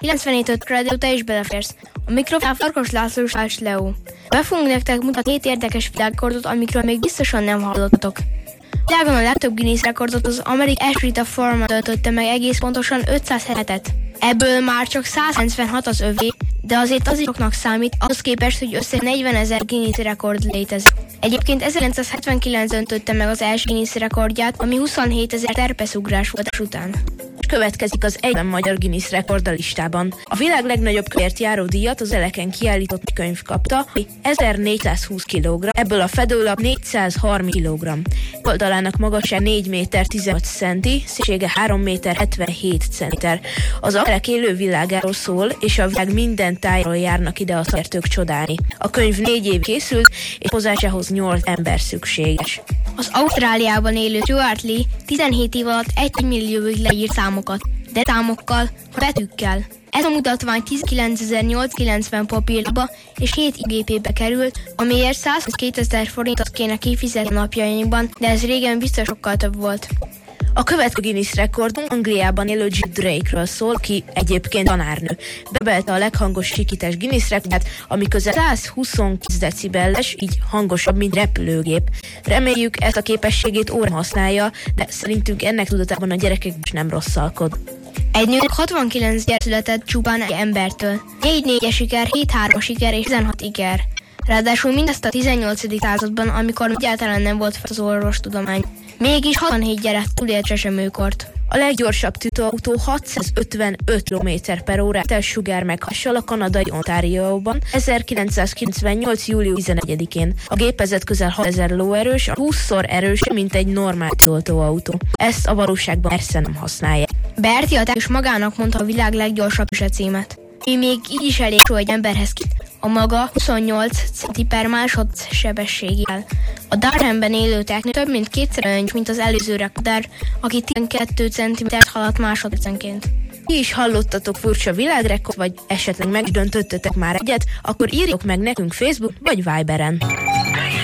97.5 délután is beleférsz. A mikrofon Farkas László és Leo. Be fogunk nektek mutatni 7 érdekes világrekordot, amikről még biztosan nem hallottatok. Világon a legtöbb Guinness rekordot az amerikai Ashrita Foreman töltötte meg egész pontosan 507-et. Ebből már csak 196 az övé, de azért az soknak számít, ahhoz képest, hogy össze 40 000 Guinness rekord létezik. Egyébként 1979 döntötte meg az első Guinness rekordját, ami 27 000 terpeszugrás volt után. Következik az egyben magyar Guinness rekord a listában. A világ legnagyobb könyvért járó díjat az Eleken kiállított könyv kapta, 1420 kg, ebből a fedőlap 430 kg. Oldalának magasság 4 méter 16 centi, szélsége 3 méter 77 cm. Az Elek élő világáról szól, és a világ minden tájról járnak ide a szakértők csodálni. A könyv 4 év készült, és hozásához 8 ember szükséges. Az Ausztráliában élő Stuart Lee 17 év alatt 1 millióig leírt számokat, de számokkal, betűkkel. Ez a mutatvány 19.890 papírba és 7 IGP-be került, amiért 122 000 forintot kéne kifizetni napjainkban, de ez régen biztos sokkal több volt. A következő Guinness rekordunk Angliában élő Jim Drake-ről szól, ki egyébként tanárnő. Bebelte a leghangos sikítás Guinness rekordját, ami közel 129 decibelles, így hangosabb, mint repülőgép. Reméljük, ezt a képességét órán használja, de szerintünk ennek tudatában a gyerekek is nem rosszalkod. Egy nőnek 69 gyerek született csupán egy embertől. 4 4-es siker, 7 3-as siker és 16 iker. Ráadásul mindezt a 18. században, amikor egyáltalán nem volt fel az orvostudomány. Mégis 67 gyerek túlélt csecsemőkort. A leggyorsabb tűtőautó 655 km/h sugár meghassal a kanadai Ontárióban 1998. július 11-én. A gépezet közel 6000 lóerős, 20-szor erősebb, mint egy normál töltőautó. Ezt a valóságban persze nem használják. Berti a és magának mondta a világ leggyorsabb címet. Mi még így is elég jó egy emberhez a maga 28 cm/másodperc sebességgel. A Durhamben élő teknő több mint kétszer olyan, mint az előző rekorder, aki 12 cm-t haladt másodpercenként. Ti is hallottatok furcsa világrekord, vagy esetleg megdöntöttetek már egyet, akkor írjuk meg nekünk Facebook vagy Viberen.